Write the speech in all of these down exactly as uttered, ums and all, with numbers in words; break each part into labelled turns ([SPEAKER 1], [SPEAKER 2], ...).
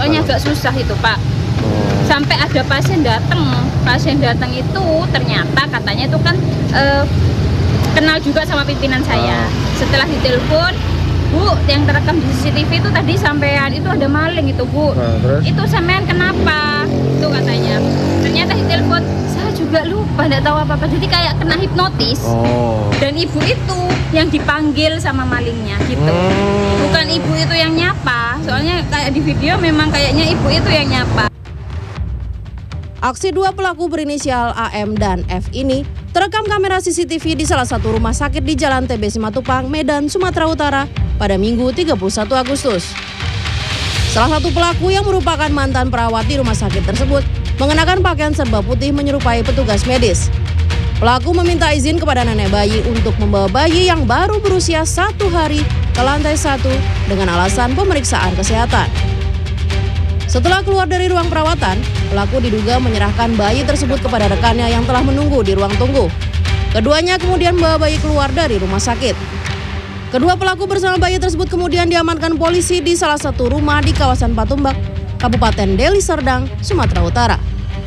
[SPEAKER 1] soalnya agak susah itu Pak. Sampai ada pasien datang, pasien datang itu ternyata katanya itu kan eh, kenal juga sama pimpinan saya. Setelah ditelepon, Bu, yang terekam di C C T V itu tadi sampean itu ada maling itu Bu. Nah, itu sampean kenapa? Itu katanya. Ternyata ditelepon, saya juga lupa, nggak tahu apa-apa. Jadi kayak kena hipnotis. Oh. Dan ibu itu yang dipanggil sama malingnya gitu. Hmm. Bukan ibu itu yang nyapa. Soalnya kayak di video memang kayaknya ibu itu yang nyapa.
[SPEAKER 2] Aksi dua pelaku berinisial A M dan F ini terekam kamera C C T V di salah satu rumah sakit di Jalan T B Simatupang, Medan, Sumatera Utara pada Minggu tiga puluh satu Agustus. Salah satu pelaku yang merupakan mantan perawat di rumah sakit tersebut mengenakan pakaian serba putih menyerupai petugas medis. Pelaku meminta izin kepada nenek bayi untuk membawa bayi yang baru berusia satu hari ke lantai satu dengan alasan pemeriksaan kesehatan. Setelah keluar dari ruang perawatan, pelaku diduga menyerahkan bayi tersebut kepada rekannya yang telah menunggu di ruang tunggu. Keduanya kemudian membawa bayi keluar dari rumah sakit. Kedua pelaku bersama bayi tersebut kemudian diamankan polisi di salah satu rumah di kawasan Patumbak, Kabupaten Deli Serdang, Sumatera Utara.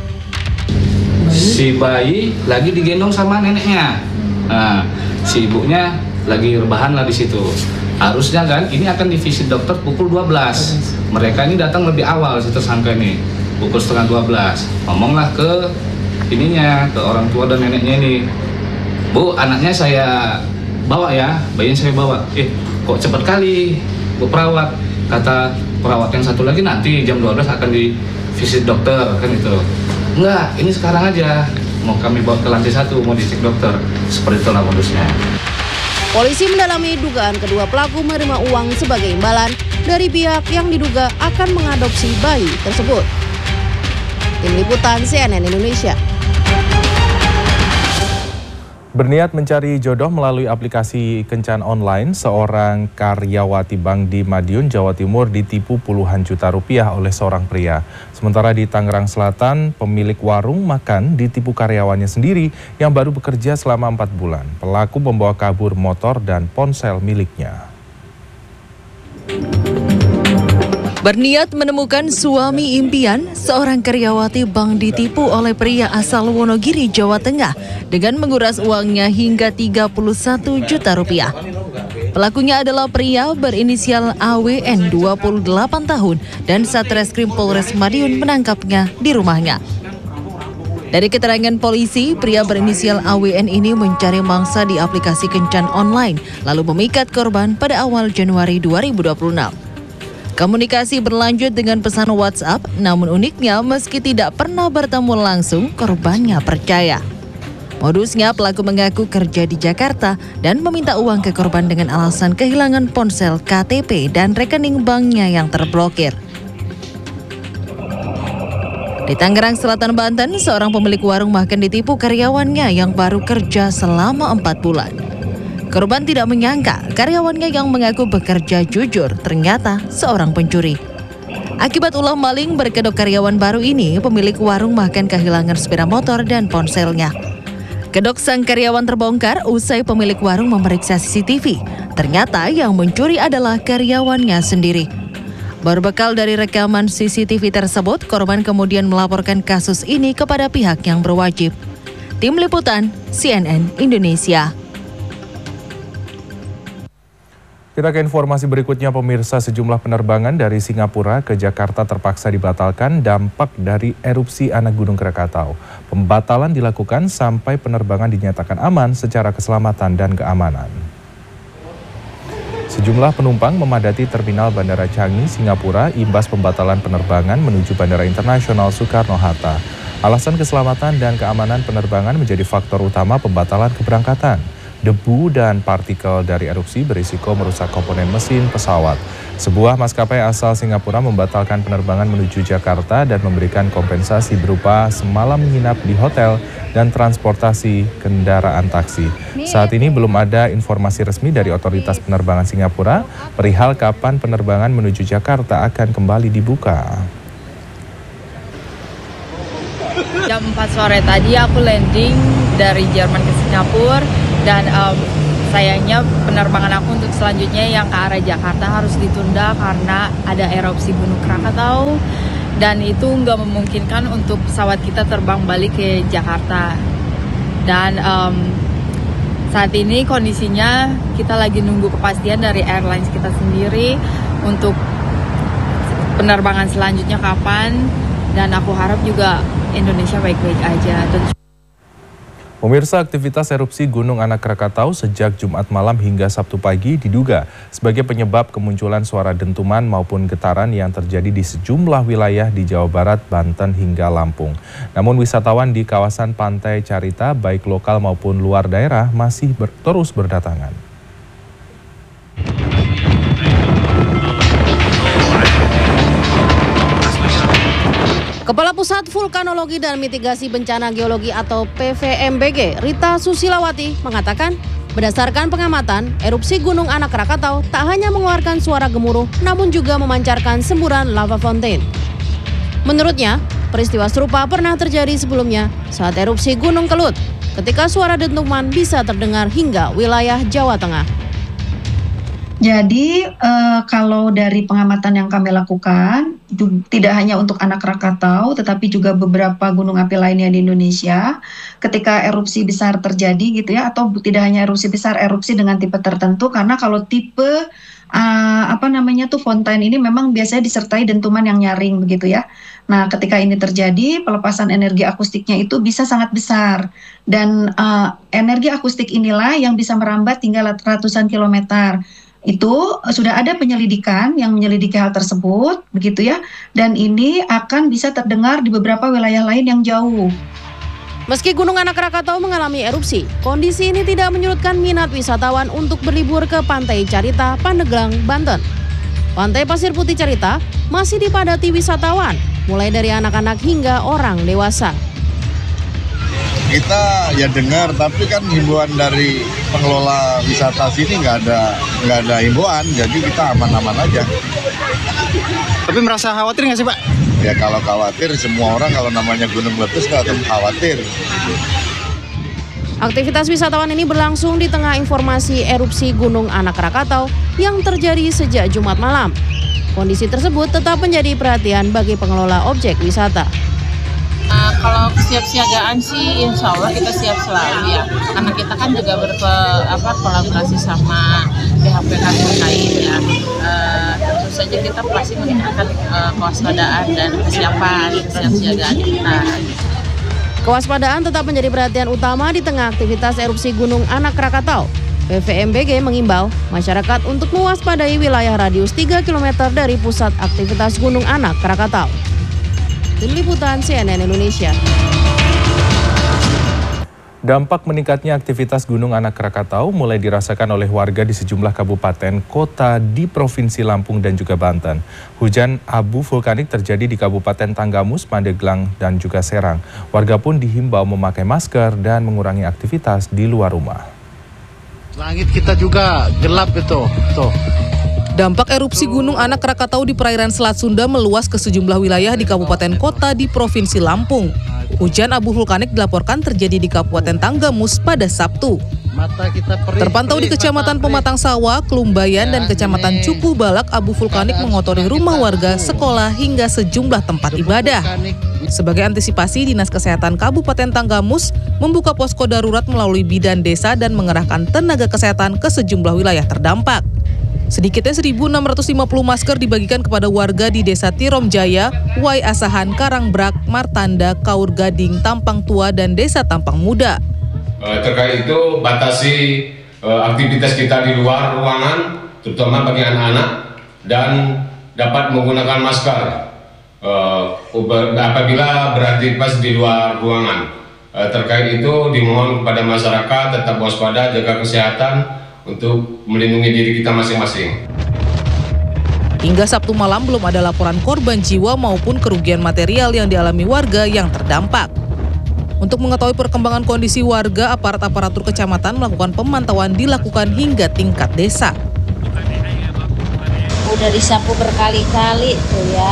[SPEAKER 3] Si bayi lagi digendong sama neneknya, nah, si ibunya lagi rebahan lah di situ. Harusnya kan ini akan divisit dokter pukul dua belas. Mereka ini datang lebih awal si tersangka ini, pukul setengah dua belas. Ngomonglah ke ininya, ke orang tua dan neneknya ini. Bu, anaknya saya bawa ya, bayinya saya bawa. Eh, kok cepat kali, Bu perawat. Kata perawat yang satu lagi nanti jam dua belas akan divisit dokter, kan itu. Enggak, ini sekarang aja. Mau kami bawa ke lantai satu, mau dicek dokter. Seperti itulah modusnya.
[SPEAKER 2] Polisi mendalami dugaan kedua pelaku menerima uang sebagai imbalan dari pihak yang diduga akan mengadopsi bayi tersebut. Tim Liputan C N N Indonesia.
[SPEAKER 4] Berniat mencari jodoh melalui aplikasi kencan online, seorang karyawati bank di Madiun, Jawa Timur ditipu puluhan juta rupiah oleh seorang pria. Sementara di Tangerang Selatan, pemilik warung makan ditipu karyawannya sendiri yang baru bekerja selama empat bulan. Pelaku membawa kabur motor dan ponsel miliknya.
[SPEAKER 5] Berniat menemukan suami impian, seorang karyawati bank ditipu oleh pria asal Wonogiri, Jawa Tengah dengan menguras uangnya hingga tiga puluh satu juta rupiah. Pelakunya adalah pria berinisial A W N, dua puluh delapan tahun, dan Satreskrim Polres Madiun menangkapnya di rumahnya. Dari keterangan polisi, pria berinisial A W N ini mencari mangsa di aplikasi kencan online, lalu memikat korban pada awal Januari dua ribu dua puluh enam. Komunikasi berlanjut dengan pesan WhatsApp, namun uniknya meski tidak pernah bertemu langsung, korbannya percaya. Modusnya, pelaku mengaku kerja di Jakarta dan meminta uang ke korban dengan alasan kehilangan ponsel, K T P, dan rekening banknya yang terblokir. Di Tangerang Selatan, Banten, seorang pemilik warung makan ditipu karyawannya yang baru kerja selama empat bulan. Korban tidak menyangka karyawannya yang mengaku bekerja jujur ternyata seorang pencuri. Akibat ulah maling berkedok karyawan baru ini, pemilik warung makan kehilangan sepeda motor dan ponselnya. Kedok sang karyawan terbongkar usai pemilik warung memeriksa C C T V. Ternyata yang mencuri adalah karyawannya sendiri. Berbekal dari rekaman C C T V tersebut, korban kemudian melaporkan kasus ini kepada pihak yang berwajib. Tim Liputan C N N Indonesia.
[SPEAKER 4] Kita ke informasi berikutnya, pemirsa. Sejumlah penerbangan dari Singapura ke Jakarta terpaksa dibatalkan dampak dari erupsi anak Gunung Krakatau. Pembatalan dilakukan sampai penerbangan dinyatakan aman secara keselamatan dan keamanan. Sejumlah penumpang memadati terminal Bandara Changi, Singapura, imbas pembatalan penerbangan menuju Bandara Internasional Soekarno-Hatta. Alasan keselamatan dan keamanan penerbangan menjadi faktor utama pembatalan keberangkatan. Debu dan partikel dari erupsi berisiko merusak komponen mesin pesawat. Sebuah maskapai asal Singapura membatalkan penerbangan menuju Jakarta dan memberikan kompensasi berupa semalam menginap di hotel dan transportasi kendaraan taksi. Saat ini belum ada informasi resmi dari otoritas penerbangan Singapura perihal kapan penerbangan menuju Jakarta akan kembali dibuka.
[SPEAKER 6] Jam empat sore tadi aku landing dari Jerman ke Singapura dan um, sayangnya penerbangan aku untuk selanjutnya yang ke arah Jakarta harus ditunda karena ada erupsi Gunung Krakatau dan itu nggak memungkinkan untuk pesawat kita terbang balik ke Jakarta. Dan um, saat ini kondisinya kita lagi nunggu kepastian dari airlines kita sendiri untuk penerbangan selanjutnya kapan, dan aku harap juga Indonesia baik-baik aja.
[SPEAKER 4] Pemirsa, aktivitas erupsi Gunung Anak Krakatau sejak Jumat malam hingga Sabtu pagi diduga sebagai penyebab kemunculan suara dentuman maupun getaran yang terjadi di sejumlah wilayah di Jawa Barat, Banten hingga Lampung. Namun wisatawan di kawasan Pantai Carita baik lokal maupun luar daerah masih ber terus berdatangan.
[SPEAKER 2] Kepala Pusat Vulkanologi dan Mitigasi Bencana Geologi atau P V M B G, Rita Susilawati, mengatakan berdasarkan pengamatan, erupsi Gunung Anak Krakatau tak hanya mengeluarkan suara gemuruh, namun juga memancarkan semburan lava fountain. Menurutnya, peristiwa serupa pernah terjadi sebelumnya saat erupsi Gunung Kelut, ketika suara dentuman bisa terdengar hingga wilayah Jawa Tengah.
[SPEAKER 7] Jadi eh, kalau dari pengamatan yang kami lakukan, tidak hanya untuk Anak Krakatau, tetapi juga beberapa gunung api lainnya di Indonesia, ketika erupsi besar terjadi gitu ya, atau tidak hanya erupsi besar, erupsi dengan tipe tertentu, karena kalau tipe uh, apa namanya tuh fontaine ini memang biasanya disertai dentuman yang nyaring begitu ya. Nah, ketika ini terjadi, pelepasan energi akustiknya itu bisa sangat besar, dan uh, energi akustik inilah yang bisa merambat hingga ratusan kilometer. Itu sudah ada penyelidikan yang menyelidiki hal tersebut, begitu ya, dan ini akan bisa terdengar di beberapa wilayah lain yang jauh.
[SPEAKER 2] Meski Gunung Anak Krakatau mengalami erupsi, kondisi ini tidak menyurutkan minat wisatawan untuk berlibur ke Pantai Carita, Pandeglang, Banten. Pantai Pasir Putih Carita masih dipadati wisatawan, mulai dari anak-anak hingga orang dewasa.
[SPEAKER 8] Kita ya dengar, tapi kan himbauan dari pengelola wisata sini nggak ada nggak ada himbauan, jadi kita aman-aman aja.
[SPEAKER 9] Tapi merasa khawatir nggak sih Pak?
[SPEAKER 8] Ya kalau khawatir, semua orang kalau namanya gunung meletus nggak khawatir.
[SPEAKER 2] Aktivitas wisatawan ini berlangsung di tengah informasi erupsi Gunung Anak Krakatau yang terjadi sejak Jumat malam. Kondisi tersebut tetap menjadi perhatian bagi pengelola objek wisata.
[SPEAKER 10] Uh, kalau kesiapsiagaan sih insya Allah kita siap selalu ya, karena kita kan juga berpe, apa, kolaborasi sama pihak-pihak terkait ya. Uh, tentu saja kita pasti meningkatkan uh, kewaspadaan dan kesiapan, kesiapsiagaan kita.
[SPEAKER 2] Kewaspadaan tetap menjadi perhatian utama di tengah aktivitas erupsi Gunung Anak Krakatau. P V M B G mengimbau masyarakat untuk mewaspadai wilayah radius tiga kilometer dari pusat aktivitas Gunung Anak Krakatau. Tim Liputan C N N Indonesia.
[SPEAKER 4] Dampak meningkatnya aktivitas Gunung Anak Krakatau mulai dirasakan oleh warga di sejumlah kabupaten kota di Provinsi Lampung dan juga Banten. Hujan abu vulkanik terjadi di Kabupaten Tanggamus, Pandeglang, dan juga Serang. Warga pun dihimbau memakai masker dan mengurangi aktivitas di luar rumah.
[SPEAKER 9] Langit kita juga gelap itu, tuh.
[SPEAKER 5] Dampak erupsi Gunung Anak Krakatau di perairan Selat Sunda meluas ke sejumlah wilayah di kabupaten kota di Provinsi Lampung. Hujan abu vulkanik dilaporkan terjadi di Kabupaten Tanggamus pada Sabtu. Terpantau di Kecamatan Pematang Sawah, Kelumbayan, dan Kecamatan Cukuh Balak, abu vulkanik mengotori rumah warga, sekolah, hingga sejumlah tempat ibadah. Sebagai antisipasi, Dinas Kesehatan Kabupaten Tanggamus membuka posko darurat melalui bidan desa dan mengerahkan tenaga kesehatan ke sejumlah wilayah terdampak. Sedikitnya seribu enam ratus lima puluh masker dibagikan kepada warga di Desa Tirom Jaya, Wai Asahan, Karangbrak, Martanda, Kaur Gading, Tampang Tua, dan Desa Tampang Muda.
[SPEAKER 11] Uh, terkait itu batasi uh, aktivitas kita di luar ruangan, terutama bagi anak-anak, dan dapat menggunakan masker uh, apabila beraktivitas di luar ruangan. Uh, terkait itu dimohon kepada masyarakat tetap waspada, jaga kesehatan untuk melindungi diri kita masing-masing.
[SPEAKER 5] Hingga Sabtu malam belum ada laporan korban jiwa maupun kerugian material yang dialami warga yang terdampak. Untuk mengetahui perkembangan kondisi warga, aparat aparatur kecamatan melakukan pemantauan dilakukan hingga tingkat desa.
[SPEAKER 12] Udah disapu berkali-kali tuh ya.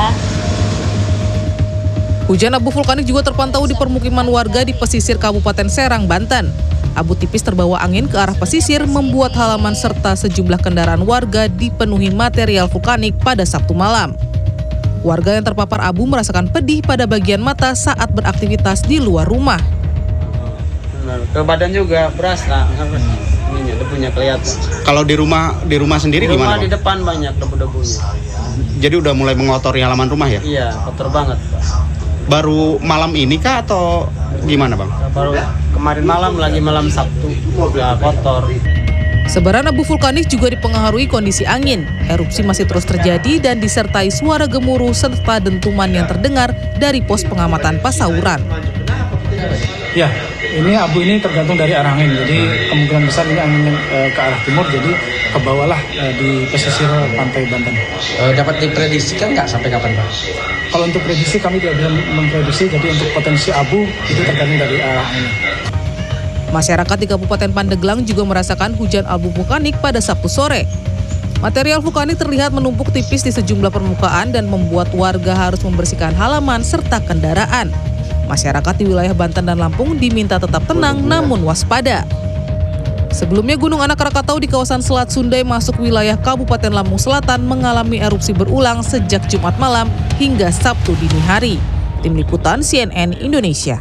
[SPEAKER 5] Hujan abu vulkanik juga terpantau di permukiman warga di pesisir Kabupaten Serang, Banten.
[SPEAKER 13] Abu tipis terbawa angin ke arah pesisir membuat halaman serta sejumlah kendaraan warga dipenuhi material vulkanik pada Sabtu malam. Warga yang terpapar abu merasakan pedih pada bagian mata saat beraktivitas di luar rumah.
[SPEAKER 14] Ke badan juga berasa, ininya debunya kelihatan.
[SPEAKER 15] Kalau di rumah di rumah sendiri
[SPEAKER 14] di rumah
[SPEAKER 15] gimana?
[SPEAKER 14] Di depan banyak debu-debunya.
[SPEAKER 15] Jadi udah mulai mengotori halaman rumah ya?
[SPEAKER 14] Iya, kotor banget, Pak.
[SPEAKER 15] Baru malam ini kah atau gimana, Bang?
[SPEAKER 14] Baru kemarin malam lagi malam Sabtu, udah kotor.
[SPEAKER 13] Sebaran abu vulkanik juga dipengaruhi kondisi angin. Erupsi masih terus terjadi dan disertai suara gemuruh serta dentuman yang terdengar dari pos pengamatan Pasauran.
[SPEAKER 16] Ya, ini abu ini tergantung dari arah angin. Jadi kemungkinan besar ini angin e, ke arah timur, jadi ke bawahlah e, di pesisir pantai Banten.
[SPEAKER 17] E, dapat diprediksikan nggak sampai kapan, Pak?
[SPEAKER 16] Kalau untuk prediksi kami tidak bisa memprediksi. Jadi untuk potensi abu itu tergantung dari arah angin.
[SPEAKER 13] Masyarakat di Kabupaten Pandeglang juga merasakan hujan abu vulkanik pada Sabtu sore. Material vulkanik terlihat menumpuk tipis di sejumlah permukaan dan membuat warga harus membersihkan halaman serta kendaraan. Masyarakat di wilayah Banten dan Lampung diminta tetap tenang namun waspada. Sebelumnya Gunung Anak Krakatau di kawasan Selat Sundai masuk wilayah Kabupaten Lampung Selatan mengalami erupsi berulang sejak Jumat malam hingga Sabtu dini hari. Tim Liputan C N N Indonesia.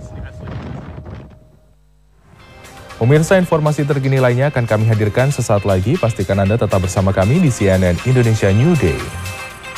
[SPEAKER 4] Pemirsa, informasi terkini lainnya akan kami hadirkan sesaat lagi. Pastikan Anda tetap bersama kami di C N N Indonesia New Day.